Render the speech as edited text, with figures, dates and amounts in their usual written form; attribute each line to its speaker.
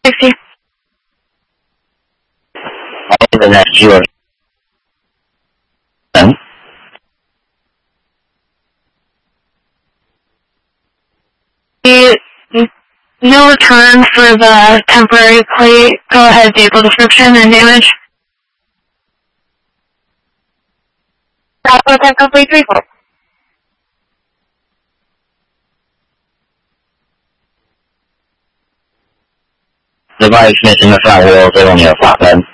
Speaker 1: 60.
Speaker 2: The next year.
Speaker 1: No return for the temporary plate. Go ahead, vehicle description and damage. Bravo, Tango, complete 3-4.
Speaker 2: The bike's missing the front wheels, they don't need a flatbed.